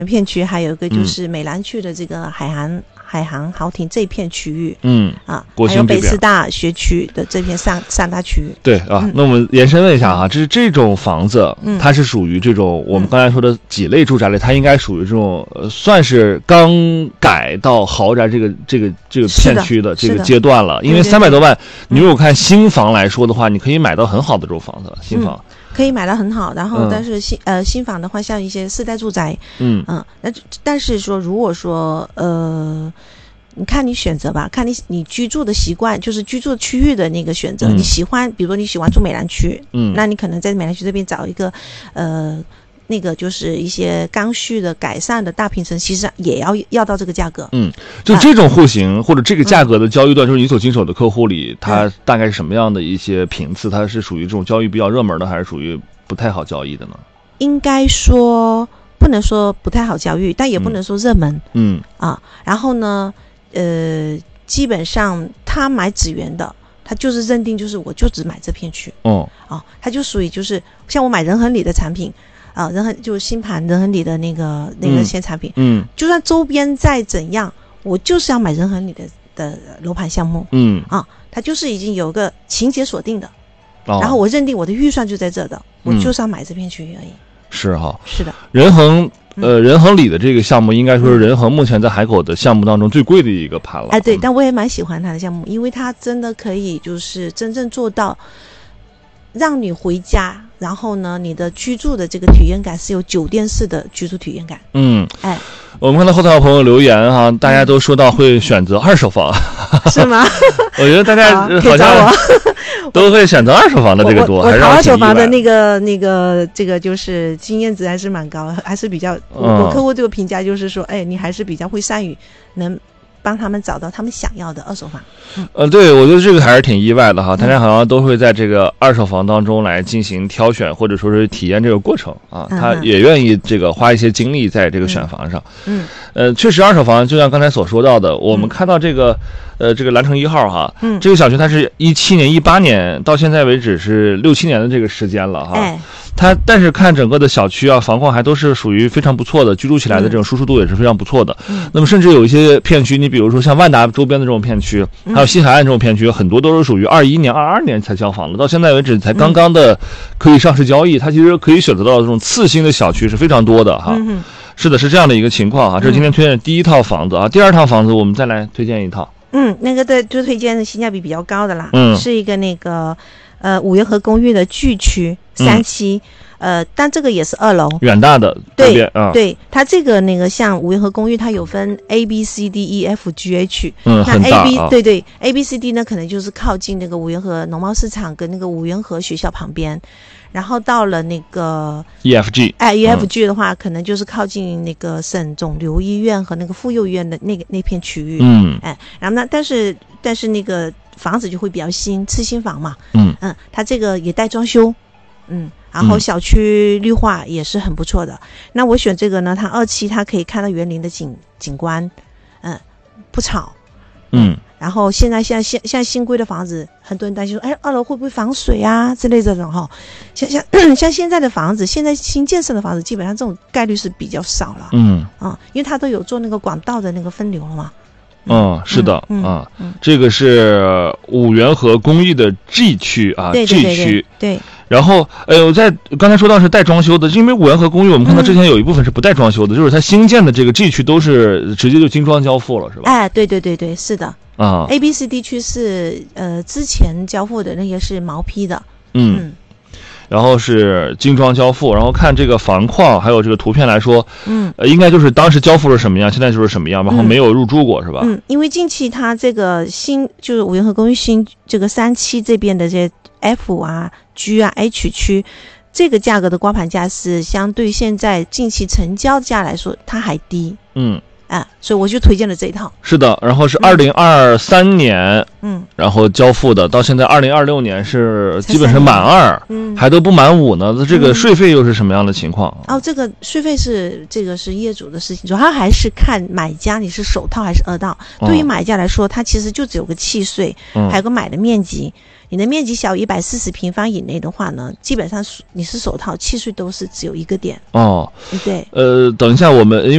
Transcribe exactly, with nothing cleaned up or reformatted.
片区，还有一个就是美兰区的这个海航、海航豪庭这一片区域， 嗯啊，还有北师大学区的这片三三大区域。 对啊、嗯，那我们延伸问一下哈，这这种房子，嗯、它是属于这种我们刚才说的几类住宅类，它应该属于这种呃，算是刚改到豪宅这个这个这个片区的这个阶段了。因为三百多万，你如果看新房来说的话，你可以买到很好的这种房子，新房。 嗯，可以买到很好，然后但是新、嗯、呃新房的话，像一些世代住宅，嗯嗯，那但是说如果说呃，你看你选择吧，看你你居住的习惯，就是居住区域的那个选择，嗯、你喜欢，比如说你喜欢住美兰区，嗯，那你可能在美兰区这边找一个呃。那个就是一些刚需的改善的大平层，其实也要要到这个价格。嗯， 就这种户型、啊、或者这个价格的交易段，就是你所经手的客户里，它大概是什么样的一些频次？它是属于这种交易比较热门的，还是属于不太好交易的呢？ 应该说不能说不太好交易，但也不能说热门。嗯啊，然后呢，呃，基本上他买纸源的。他就是认定就是我就只买这片区哦啊，他就属于就是像我买仁恒里的产品啊，仁恒就是新盘仁恒里的那个那个些产品，嗯，就算周边再怎样，我就是要买仁恒里的的楼盘项目，嗯啊，他就是已经有个情节锁定的，哦、然后我认定我的预算就在这的，我就是要买这片区域而已。嗯、 是哈， 是的， 仁恒。呃，仁恒里的这个项目应该说是仁恒目前在海口的项目当中最贵的一个盘了。 哎，对，但我也蛮喜欢它的项目，因为它真的可以就是真正做到让你回家，然后呢，你的居住的这个体验感是有酒店式的居住体验感。嗯，哎， 我们看到后台有朋友留言哈，大家都说到会选择二手房， 是吗？ 我觉得大家好像都会选择二手房的这个多，还是二手房的那个那个这个就是经验值还是蛮高，还是比较、嗯、我客户这个评价就是说，哎，你还是比较会善于能帮他们找到他们想要的二手房。嗯， 呃，对，我觉得这个还是挺意外的哈，大家好像都会在这个二手房当中来进行挑选，或者说是体验这个过程啊，嗯、他也愿意这个花一些精力在这个选房上。嗯，呃，确实二手房就像刚才所说到的，我们看到这个。呃，这个蓝城一号哈，嗯，这个小区它是一七年、一八年到现在为止是六七年的这个时间了哈。哎，它但是看整个的小区啊，房况还都是属于非常不错的，居住起来的这种舒适度也是非常不错的。嗯，那么甚至有一些片区，你比如说像万达周边的这种片区，还有西海岸这种片区，很多都是属于二一年、二二年才交房的，到现在为止才刚刚的可以上市交易。它其实可以选择到这种次新的小区是非常多的哈。嗯，是的，是这样的一个情况哈。这是今天推荐的第一套房子啊，第二套房子我们再来推荐一套。 嗯，那个的就推荐的性价比比较高的啦，嗯，是一个那个呃五元河公寓的巨区三期，嗯、呃，但这个也是二楼， 远大的对啊，对，它这个那个像五元河公寓，它有分 A B C D E F G H， 嗯， 那 A B、啊、对对 A B C D 呢，可能就是靠近那个五元河农贸市场跟那个五元河学校旁边。然后到了那个 E F G， 哎 ，E F G 的话、嗯，可能就是靠近那个省肿瘤医院和那个妇幼医院的那个那片区域。嗯，哎，然后呢，但是但是那个房子就会比较新，次新房嘛。嗯嗯，它这个也带装修，嗯，然后小区绿化也是很不错的。嗯、那我选这个呢，它二期它可以看到园林的景景观，嗯，不吵，嗯。然后现在现在现现在新规的房子，很多人担心说，哎，二楼会不会防水啊之类这种哈。像像像现在的房子，现在新建设的房子，基本上这种概率是比较少了。嗯啊，因为它都有做那个管道的那个分流了嘛。 嗯，嗯是的、嗯、啊、嗯，这个是五元河公寓的 G 区啊 ，G 区对。 然后，呃，我在刚才说到是带装修的，因为五元河公寓我们看到之前有一部分是不带装修的，嗯、就是它新建的这个 G 区都是直接就精装交付了，是吧？ 哎，对对对对，是的。啊 ，A B C D 区是呃之前交付的那些是毛坯的，嗯。嗯然后是精装交付，然后看这个房况还有这个图片来说，嗯，呃，应该就是当时交付是什么样，现在就是什么样，然后没有入住过、嗯、是吧？ 嗯，因为近期它这个新就是五元河公寓新这个三期这边的这些 F 啊、G 啊、H 区，这个价格的刮盘价是相对现在近期成交价来说它还低，嗯。啊，所以我就推荐了这一套。 是的，然后是二零二三年，嗯，然后交付的，到现在二零二六年是基本是满二，嗯，还都不满五呢。这个税费又是什么样的情况？ 哦，这个税费是这个是业主的事情，主要还是看买家你是首套还是二套。嗯、对于买家来说，他其实就只有个契税，嗯、还有个买的面积。你的面积小于一百四十平方以内的话呢，基本上你是首套，契税都是只有一个点。哦，对。 呃，等一下，我们因为。